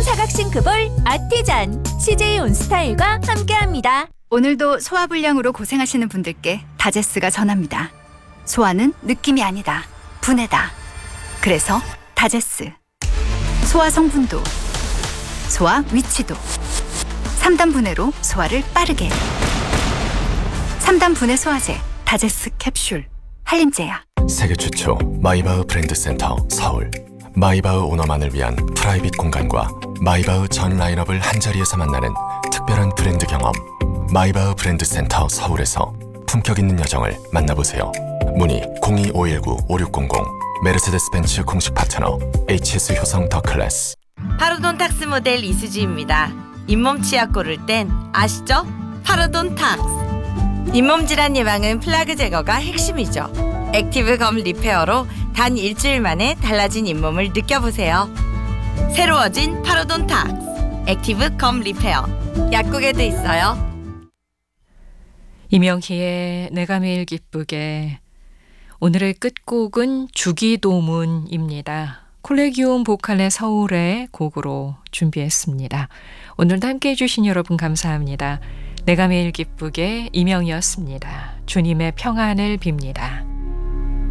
사각싱크볼 아티잔 CJ 온스타일과 함께합니다. 오늘도 소화불량으로 고생하시는 분들께 다제스가 전합니다. 소화는 느낌이 아니다. 분해다. 그래서 다제스. 소화 성분도, 소화 위치도 3단 분해로 소화를 빠르게. 3단 분해 소화제 다제스 캡슐. 한림제약. 세계 최초 마이바흐 브랜드 센터 서울. 마이바흐 오너만을 위한 프라이빗 공간과 마이바흐 전 라인업을 한자리에서 만나는 특별한 브랜드 경험. 마이바흐 브랜드 센터 서울에서 품격 있는 여정을 만나보세요. 문의 02-519-5600. 메르세데스 벤츠 공식 파트너 HS 효성 더 클래스. 파로돈탁스 모델 이수지입니다. 잇몸 치약 고를 땐 아시죠? 파로돈탁스. 잇몸 질환 예방은 플라그 제거가 핵심이죠. 액티브 검 리페어로 단 일주일 만에 달라진 잇몸을 느껴보세요. 새로워진 파로돈탁스 액티브 검 리페어. 약국에도 있어요. 이명희의 내가 매일 기쁘게. 오늘의 끝곡은 주기도문입니다. 콜레기움 보컬의 서울의 곡으로 준비했습니다. 오늘도 함께해 주신 여러분 감사합니다. 내가 매일 기쁘게 이명희였습니다. 주님의 평안을 빕니다.